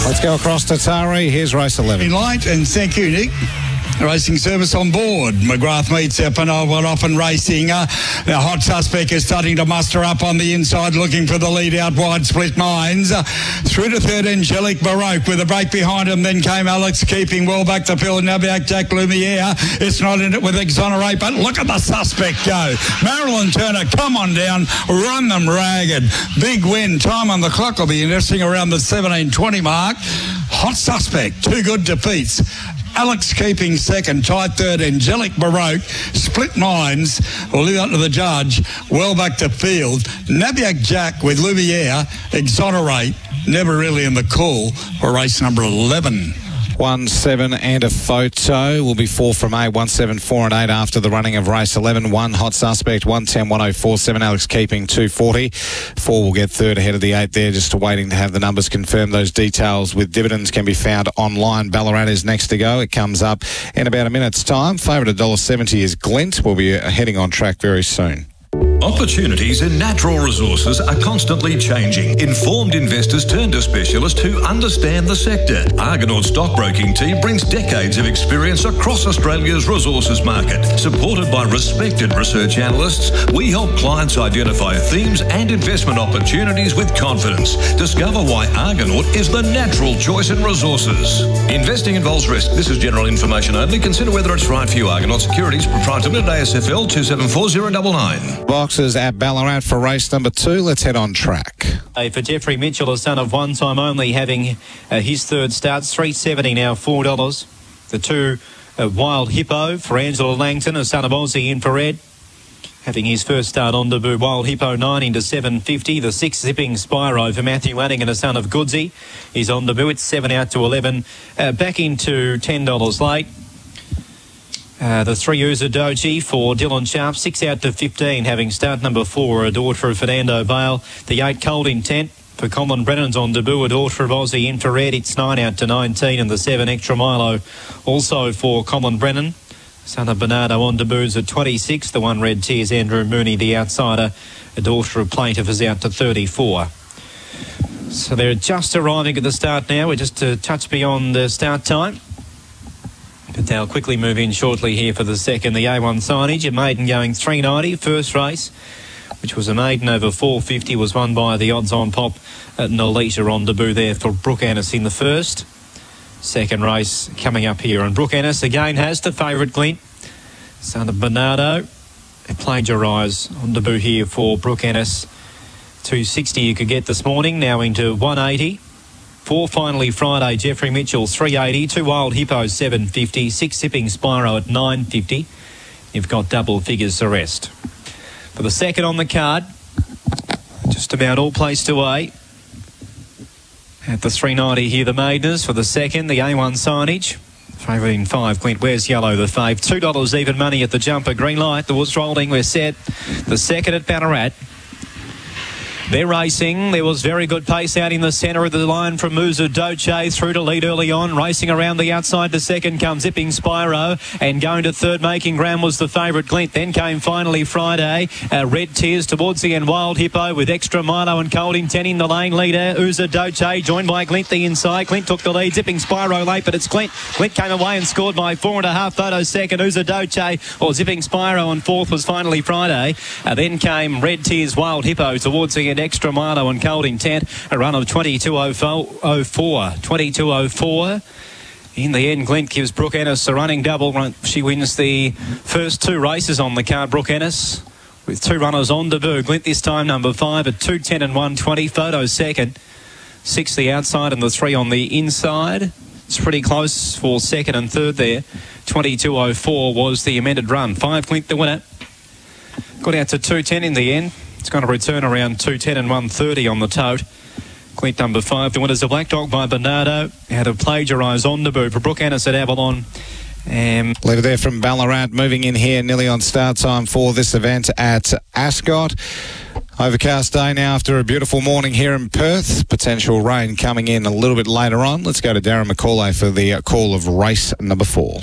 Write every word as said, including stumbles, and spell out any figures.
Let's go across to Tari. Here's race eleven. In light, and thank you, Nick. Racing service on board. McGrath meets Panola off and racing. Uh, the hot suspect is starting to muster up on the inside, looking for the lead out wide. Split Minds. Uh, through to third, Angelic Baroque with a break behind him. Then came Alex Keeping well back to Phil Nabiak, Jack Lumiere. It's not in it with Exonerate, but look at the suspect go. Marilyn Turner, come on down, run them ragged. Big win. Time on the clock will be interesting around the seventeen twenty mark. Hot suspect, two good defeats. Alex Keeping second, tied third, Angelic Baroque, Split Minds, will leave that to the judge, well back to field. Nabiak Jack with Lumiere, Exonerate, never really in the call for race number eleven. One, seven and a photo will be four from eight, one, seven, four and eight after the running of race eleven. One, Hot Suspect, one, ten, one oh four, seven, Alex Keeping, two forty. Four will get third ahead of the eight there, just waiting to have the numbers confirmed. Those details with dividends can be found online. Ballarat is next to go. It comes up in about a minute's time. Favourite one dollar seventy is Glint. We'll be heading on track very soon. Opportunities in natural resources are constantly changing. Informed investors turn to specialists who understand the sector. Argonaut Stockbroking Team brings decades of experience across Australia's resources market. Supported by respected research analysts, we help clients identify themes and investment opportunities with confidence. Discover why Argonaut is the natural choice in resources. Investing involves risk. This is general information only. Consider whether it's right for you. Argonaut Securities, Proprietary Limited, A S F L two seven four zero nine nine. Boxes at Ballarat for race number two. Let's head on track. Hey, for Jeffrey Mitchell, a son of one time only, having uh, his third start, three seventy now, four dollars. The two, uh, Wild Hippo for Angela Langton, a son of Aussie Infrared, having his first start on debut. Wild Hippo nine into seven fifty. The six, Zipping Spyro for Matthew Lanning and a son of Goodsey. He's on debut. It's seven out to eleven. Uh, back into ten dollars late. Uh, the three Uzadoji for Dylan Sharp, six out to fifteen, having start number four, a daughter of Fernando Vale. The eight, Cold Intent for Colin Brennan's on debut, a daughter of Aussie Infrared. It's nine out to nineteen, and the seven, Extra Milo, also for Colin Brennan. Son of Bernardo on debuts at twenty-six. The one, Red Tears, Andrew Mooney, the outsider. A daughter of Plaintiff is out to thirty-four. So they're just arriving at the start now. We're just a touch beyond the start time. But they'll quickly move in shortly here for the second. The A one signage, a maiden going three ninety. First race, which was a maiden over four fifty, was won by the odds-on pop at Nolita on debut there for Brooke Ennis in the first. Second race coming up here. And Brooke Ennis again has the favourite Glint, son of Bernardo. It plagiarised on debut here for Brooke Ennis. two sixty you could get this morning, now into one eighty. Four finally Friday, Jeffrey Mitchell, three eighty. Two Wild Hippo, seven fifty. Six Zipping Spyro at nine fifty. You've got double figures the rest. For the second on the card, just about all placed away. At the three ninety here, the Maideners. For the second, the A one signage. Favourite in five, Clint Where's Yellow, the fave. two dollars even money at the jumper. Green light, the was rolling, we're set. The second at Ballarat. They're racing. There was very good pace out in the centre of the line from Musa Doce through to lead early on. Racing around the outside to second comes Zipping Spyro, and going to third making ground was the favourite Glint. Then came finally Friday, uh, Red Tears towards the end, Wild Hippo with Extra Milo and Cold Intent in the lane leader. Uza Doce joined by Glint the inside. Glint took the lead. Zipping Spyro late, but it's Glint. Glint came away and scored by four and a half photos second. Uza Doce or Zipping Spyro, and fourth was finally Friday. Uh, then came Red Tears, Wild Hippo towards the end, Extra Milo and Cold Intent. A run of twenty-two oh four. twenty-two oh four. In the end, Glint gives Brooke Ennis a running double. She wins the first two races on the card, Brooke Ennis, with two runners on debut. Glint this time number five at two ten and one twenty. Photo second. Six the outside and the three on the inside. It's pretty close for second and third there. twenty-two oh four was the amended run. Five Glint the winner. Got out to two ten in the end. It's going to return around two ten and one thirty on the tote. Glint number five. The winner's a Black Dog by Bernardo. Had a plagiarise on debut for Brooke Ennis at Avalon. Um, Leader there from Ballarat, moving in here nearly on start time for this event at Ascot. Overcast day now after a beautiful morning here in Perth. Potential rain coming in a little bit later on. Let's go to Darren McCauley for the call of race number four.